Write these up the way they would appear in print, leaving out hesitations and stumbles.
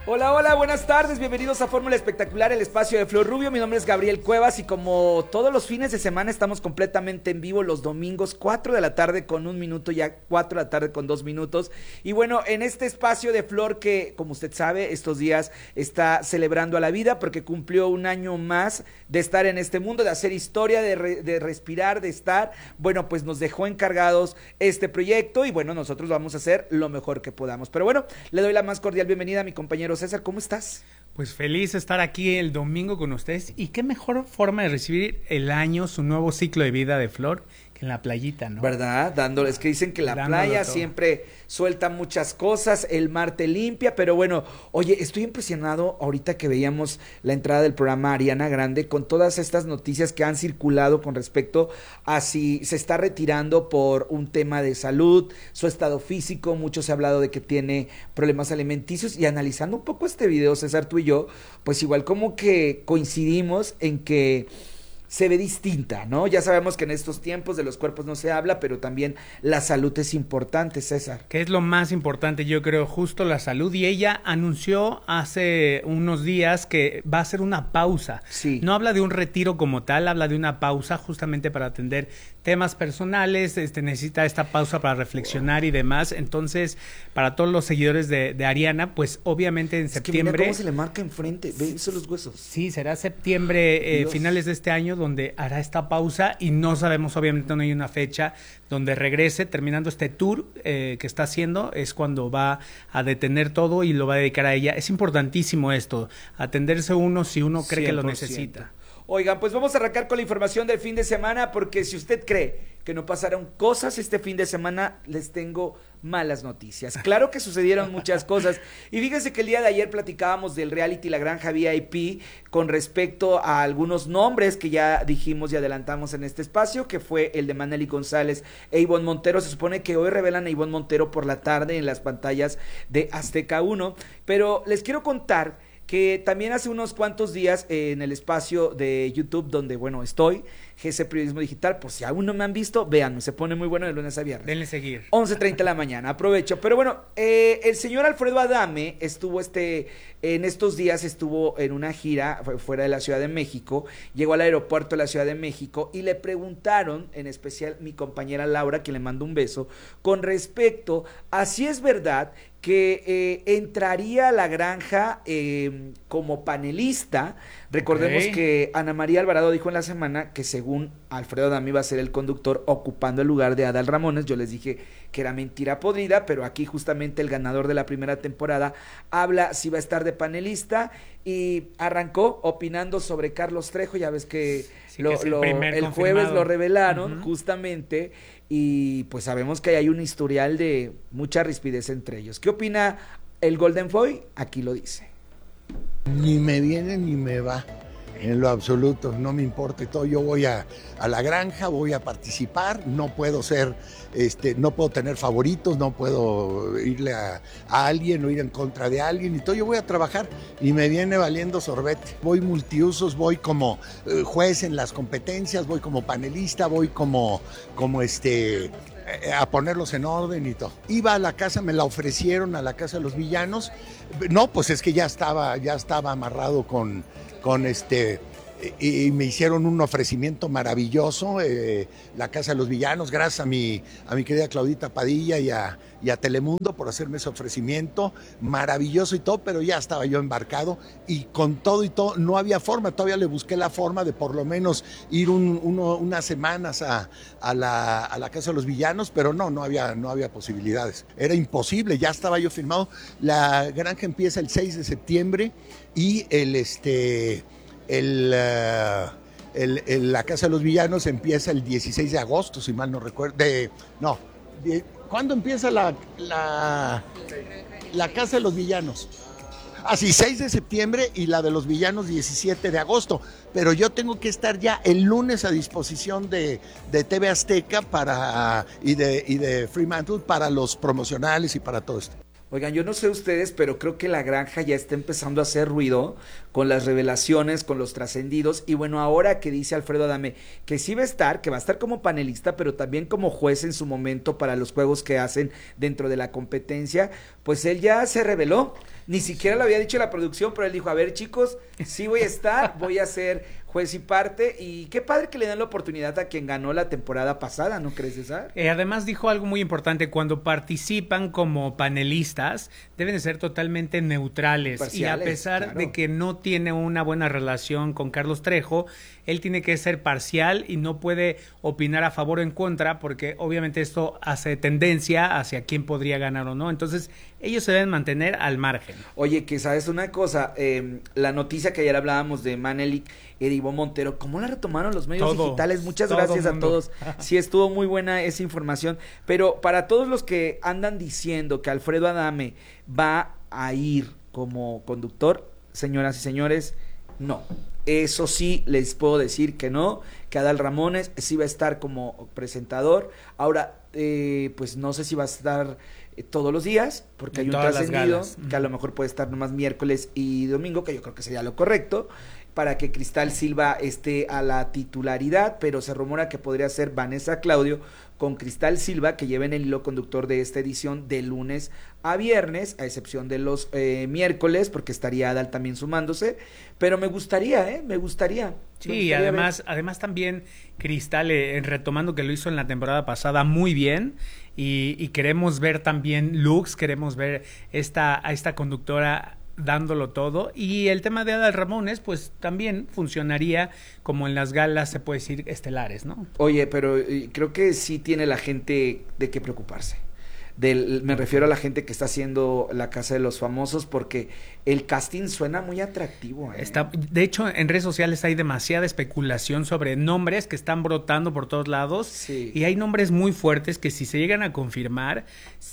Hola, hola, buenas tardes, bienvenidos a Fórmula Espectacular, el espacio de Flor Rubio. Mi nombre es Gabriel Cuevas y como todos los fines de semana estamos completamente en vivo los domingos, 4 de la tarde con 1 minuto, ya 4 de la tarde con 2 minutos. Y bueno, en este espacio de Flor que, como usted sabe, estos días está celebrando a la vida porque cumplió un año más de estar en este mundo, de hacer historia, de respirar, de estar. Bueno, pues nos dejó encargados este proyecto y bueno, nosotros vamos a hacer lo mejor que podamos. Pero bueno, le doy la más cordial bienvenida a mi compañero César, ¿cómo estás? Pues feliz de estar aquí el domingo con ustedes y qué mejor forma de recibir el año, su nuevo ciclo de vida de Flor, que en la playita, ¿no? ¿Verdad? Dándoles, que dicen que la playa todo. Siempre suelta muchas cosas, el mar te limpia, pero bueno, oye, estoy impresionado ahorita que veíamos la entrada del programa Ariana Grande con todas estas noticias que han circulado con respecto a si se está retirando por un tema de salud, su estado físico, mucho se ha hablado de que tiene problemas alimenticios y analizando un poco este video, César, tú y yo, pues igual como que coincidimos en que se ve distinta, ¿no? Ya sabemos que en estos tiempos de los cuerpos no se habla, pero también la salud es importante, César. Que es lo más importante, yo creo, justo la salud. Y ella anunció hace unos días que va a hacer una pausa. Sí. No habla de un retiro como tal, habla de una pausa justamente para atender temas personales, necesita esta pausa para reflexionar y demás. Entonces, para todos los seguidores de Ariana, pues obviamente en septiembre... Que mira cómo se le marca enfrente, ve esos los huesos. Sí, será septiembre, finales de este año, donde hará esta pausa y no sabemos, obviamente no hay una fecha donde regrese, terminando este tour que está haciendo, es cuando va a detener todo y lo va a dedicar a ella. Es importantísimo esto, atenderse uno si uno cree 100%. Que lo necesita. Oigan, pues vamos a arrancar con la información del fin de semana, porque si usted cree que no pasaron cosas este fin de semana, les tengo malas noticias. Claro que sucedieron muchas cosas, y fíjense que el día de ayer platicábamos del reality La Granja VIP con respecto a algunos nombres que ya dijimos y adelantamos en este espacio, que fue el de Manely González e Ivonne Montero. Se supone que hoy revelan a Ivonne Montero por la tarde en las pantallas de Azteca 1, pero les quiero contar que también hace unos cuantos días en el espacio de YouTube donde, bueno, estoy, GC Periodismo Digital, por si aún no me han visto, véanme, se pone muy bueno de lunes a viernes. Denle seguir. 11:30 de la mañana, aprovecho. Pero bueno, el señor Alfredo Adame estuvo en estos días estuvo en una gira fuera de la Ciudad de México, llegó al aeropuerto de la Ciudad de México y le preguntaron, en especial mi compañera Laura, que le mando un beso, con respecto a si es verdad que entraría a La Granja como panelista. Recordemos que Ana María Alvarado dijo en la semana que según Alfredo Adame iba a ser el conductor ocupando el lugar de Adal Ramones. Yo les dije que era mentira podrida, pero aquí justamente el ganador de la primera temporada habla si va a estar de panelista y arrancó opinando sobre Carlos Trejo. Ya ves que, el jueves lo revelaron justamente, y pues sabemos que hay un historial de mucha rispidez entre ellos. ¿Qué opina el Golden Boy? Aquí lo dice. Ni me viene ni me va, en lo absoluto, no me importa y todo. Yo voy a La Granja, voy a participar, no puedo ser, no puedo tener favoritos, no puedo irle a alguien o ir en contra de alguien y todo. Yo voy a trabajar y me viene valiendo sorbete. Voy multiusos, voy como juez en las competencias, voy como panelista, voy como a ponerlos en orden y todo. Iba a la casa, me la ofrecieron, a la casa de los villanos. No, pues es que ya estaba amarrado con y me hicieron un ofrecimiento maravilloso, la Casa de los Villanos, gracias a mi querida Claudita Padilla y a Telemundo por hacerme ese ofrecimiento, maravilloso y todo, pero ya estaba yo embarcado y con todo y todo no había forma. Todavía le busqué la forma de por lo menos ir unas semanas a la Casa de los Villanos, pero no había posibilidades, era imposible, ya estaba yo firmado. La Granja empieza el 6 de septiembre y la Casa de los Villanos empieza el 16 de agosto, si mal no recuerdo. ¿Cuándo empieza la Casa de los Villanos? Así, 6 de septiembre y la de los Villanos 17 de agosto. Pero yo tengo que estar ya el lunes a disposición de TV Azteca y de Fremantle para los promocionales y para todo esto. Oigan, yo no sé ustedes, pero creo que La Granja ya está empezando a hacer ruido con las revelaciones, con los trascendidos. Y bueno, ahora que dice Alfredo Adame que sí va a estar, que va a estar como panelista, pero también como juez en su momento para los juegos que hacen dentro de la competencia, pues él ya se reveló. Ni siquiera lo había dicho la producción, pero él dijo, a ver, chicos, sí voy a estar, voy a ser juez y parte, y qué padre que le den la oportunidad a quien ganó la temporada pasada, ¿no crees, César? Además dijo algo muy importante, cuando participan como panelistas, deben de ser totalmente neutrales, parciales, y a pesar de que no tiene una buena relación con Carlos Trejo, él tiene que ser parcial y no puede opinar a favor o en contra, porque obviamente esto hace tendencia hacia quién podría ganar o no. Entonces, ellos se deben mantener al margen. Oye, que sabes una cosa, la noticia que ayer hablábamos de Manelik Edivó Montero, ¿cómo la retomaron los medios digitales? Muchas gracias a todos. Sí, estuvo muy buena esa información. Pero para todos los que andan diciendo que Alfredo Adame va a ir como conductor, señoras y señores, no. Eso sí, les puedo decir que no, que Adal Ramones sí va a estar como presentador. Ahora, pues no sé si va a estar todos los días, porque hay un trascendido que a lo mejor puede estar nomás miércoles y domingo, que yo creo que sería lo correcto, para que Cristal Silva esté a la titularidad, pero se rumora que podría ser Vanessa Claudio con Cristal Silva, que lleven el hilo conductor de esta edición de lunes a viernes, a excepción de los miércoles, porque estaría Adal también sumándose, pero me gustaría, me gustaría. Sí, además también Cristal, retomando que lo hizo en la temporada pasada muy bien, y queremos ver también looks, queremos ver a esta conductora dándolo todo, y el tema de Adal Ramones pues también funcionaría como en las galas, se puede decir, estelares, ¿no? Oye, pero creo que sí tiene la gente de qué preocuparse. Me refiero a la gente que está haciendo La Casa de los Famosos, porque el casting suena muy atractivo. De hecho, en redes sociales hay demasiada especulación sobre nombres que están brotando por todos lados, sí. Y hay nombres muy fuertes que si se llegan a confirmar,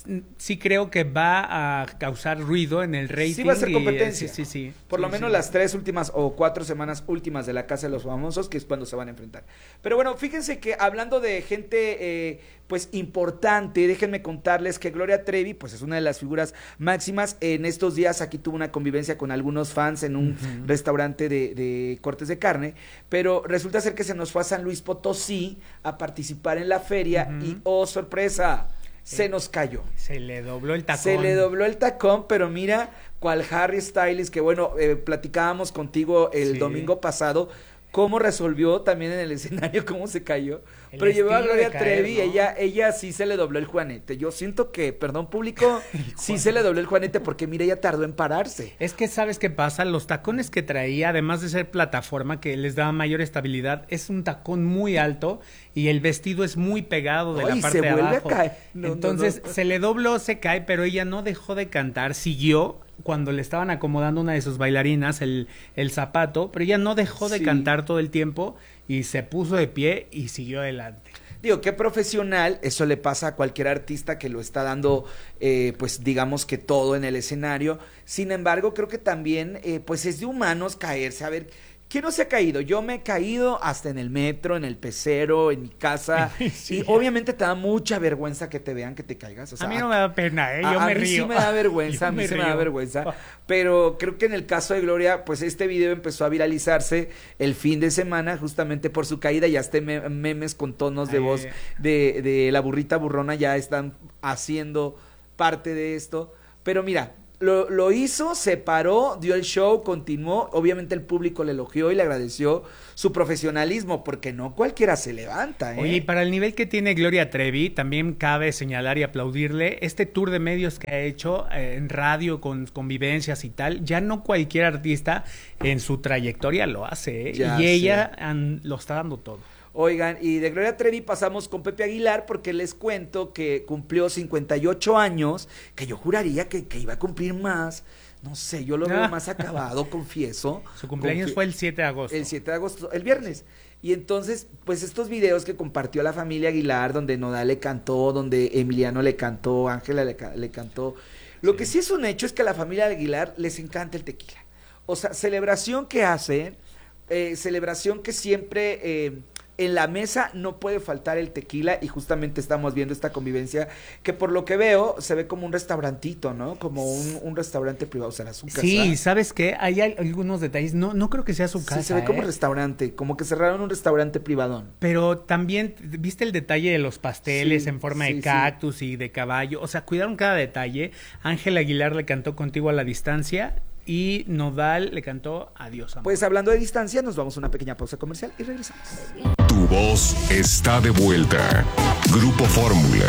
sí creo que va a causar ruido en el rating. Sí va a ser competencia. Sí. Por lo menos las 3 últimas o 4 semanas últimas de La Casa de los Famosos, que es cuando se van a enfrentar. Pero bueno, fíjense que hablando de gente pues importante, déjenme contarles que Gloria Trevi pues es una de las figuras máximas. En estos días aquí tuvo una convivencia con algunos fans en un restaurante de cortes de carne, pero resulta ser que se nos fue a San Luis Potosí a participar en la feria y ¡oh, sorpresa! Se nos cayó. Se le dobló el tacón. Se le dobló el tacón, pero mira, cual Harry Styles, que bueno, platicábamos contigo el domingo pasado, cómo resolvió también en el escenario, cómo se cayó. Pero llevó a Gloria Trevi, ¿no? ella sí se le dobló el juanete. Yo siento que, perdón público, sí se le dobló el juanete, porque mira, ella tardó en pararse. Es que, ¿sabes qué pasa? Los tacones que traía, además de ser plataforma, que les daba mayor estabilidad, es un tacón muy alto y el vestido es muy pegado de la parte de abajo. A caer. Entonces, se le dobló, se cae, pero ella no dejó de cantar, siguió cuando le estaban acomodando una de sus bailarinas el zapato, pero ella no dejó de cantar todo el tiempo y se puso de pie y siguió adelante. Digo, qué profesional, eso le pasa a cualquier artista que lo está dando, pues digamos que todo en el escenario. Sin embargo, creo que también, pues es de humanos caerse. A ver, ¿quién no se ha caído? Yo me he caído hasta en el metro, en el pecero, en mi casa. Sí. Y obviamente te da mucha vergüenza que te vean que te caigas. O sea, a mí no me da pena, yo me río. A mí sí me da vergüenza, me da vergüenza. Pero creo que en el caso de Gloria, pues este video empezó a viralizarse el fin de semana justamente por su caída. Ya hasta memes con tonos de voz de la burrita burrona ya están haciendo parte de esto. Pero mira, lo hizo, se paró, dio el show, continuó. Obviamente el público le elogió y le agradeció su profesionalismo, porque no cualquiera se levanta, ¿eh? Oye, y para el nivel que tiene Gloria Trevi, también cabe señalar y aplaudirle este tour de medios que ha hecho en radio con convivencias y tal. Ya no cualquier artista en su trayectoria lo hace, ¿eh? Y ella lo está dando todo. Oigan, y de Gloria Trevi pasamos con Pepe Aguilar, porque les cuento que cumplió 58 años, que yo juraría que iba a cumplir más. No sé, yo lo veo más acabado, confieso. Su cumpleaños fue el 7 de agosto. El 7 de agosto, el viernes. Y entonces, pues estos videos que compartió la familia Aguilar, donde Nodal le cantó, donde Emiliano le cantó, Ángela le cantó. Lo que sí es un hecho es que a la familia Aguilar les encanta el tequila. O sea, celebración que hacen, celebración que siempre en la mesa no puede faltar el tequila y justamente estamos viendo esta convivencia que por lo que veo se ve como un restaurantito, ¿no? Como un restaurante privado, o sea, su casa. Sí, ¿sabes qué? Hay algunos detalles, no creo que sea su casa. Sí, se ve como restaurante, como que cerraron un restaurante privadón. Pero también, ¿viste el detalle de los pasteles en forma de cactus y de caballo? O sea, cuidaron cada detalle. Ángel Aguilar le cantó Contigo a la distancia y Nodal le cantó Adiós, amor. Pues hablando de distancia, nos vamos a una pequeña pausa comercial y regresamos. Tu voz está de vuelta. Grupo Fórmula.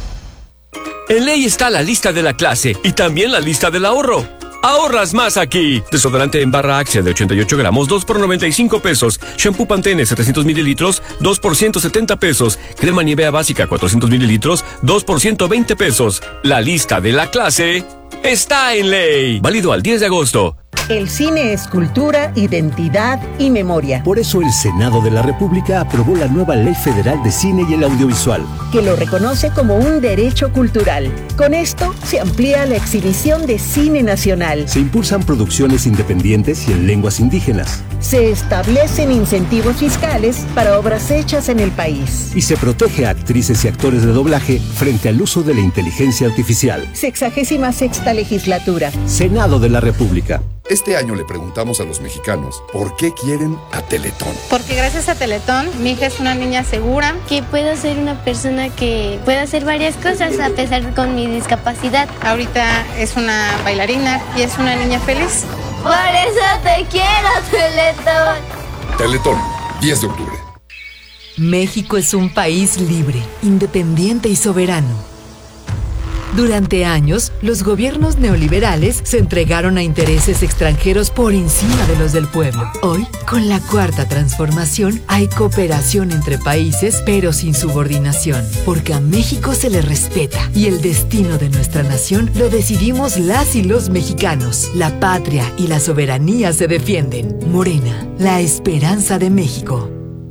En Ley está la lista de la clase y también la lista del ahorro. Ahorras más aquí. Desodorante en barra Axia de 88 gramos, 2 por 95 pesos. Shampoo Pantene 700 mililitros, 2 por 170 pesos. Crema Nivea básica 400 mililitros, 2 por 120 pesos. La lista de la clase está en Ley. Válido al 10 de agosto. El cine es cultura, identidad y memoria. Por eso el Senado de la República aprobó la nueva Ley Federal de Cine y el Audiovisual, que lo reconoce como un derecho cultural. Con esto se amplía la exhibición de cine nacional. Se impulsan producciones independientes y en lenguas indígenas. Se establecen incentivos fiscales para obras hechas en el país. Y se protege a actrices y actores de doblaje frente al uso de la inteligencia artificial. 66ª legislatura. Senado de la República. Este año le preguntamos a los mexicanos por qué quieren a Teletón. Porque gracias a Teletón, mi hija es una niña segura. Que puedo ser una persona que pueda hacer varias cosas a pesar con mi discapacidad. Ahorita es una bailarina y es una niña feliz. Por eso te quiero, Teletón. Teletón, 10 de octubre. México es un país libre, independiente y soberano. Durante años, los gobiernos neoliberales se entregaron a intereses extranjeros por encima de los del pueblo. Hoy, con la Cuarta Transformación, hay cooperación entre países, pero sin subordinación, porque a México se le respeta y el destino de nuestra nación lo decidimos las y los mexicanos. La patria y la soberanía se defienden. Morena, la esperanza de México.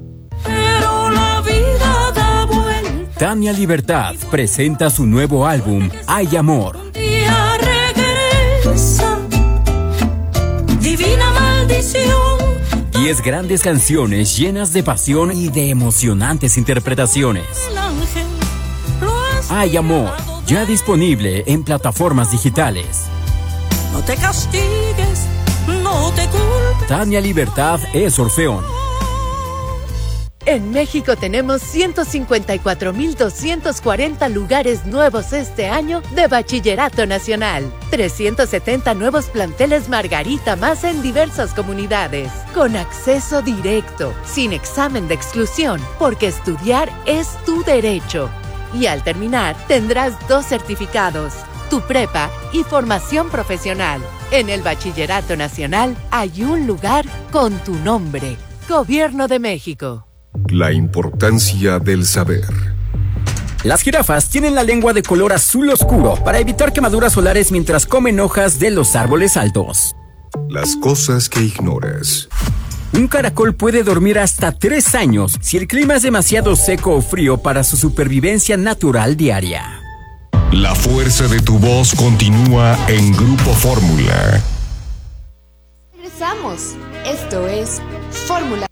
Tania Libertad presenta su nuevo álbum, Hay Amor. Divina maldición. 10 grandes canciones llenas de pasión y de emocionantes interpretaciones. Hay Amor, ya disponible en plataformas digitales. No te castigues, no te culpes. Tania Libertad es Orfeón. En México tenemos 154,240 lugares nuevos este año de Bachillerato Nacional. 370 nuevos planteles Margarita más en diversas comunidades. Con acceso directo, sin examen de exclusión, porque estudiar es tu derecho. Y al terminar, tendrás 2 certificados, tu prepa y formación profesional. En el Bachillerato Nacional hay un lugar con tu nombre. Gobierno de México. La importancia del saber. Las jirafas tienen la lengua de color azul oscuro para evitar quemaduras solares mientras comen hojas de los árboles altos. Las cosas que ignoras. Un caracol puede dormir hasta 3 años si el clima es demasiado seco o frío para su supervivencia natural diaria. La fuerza de tu voz continúa en Grupo Fórmula. Regresamos. Esto es Fórmula.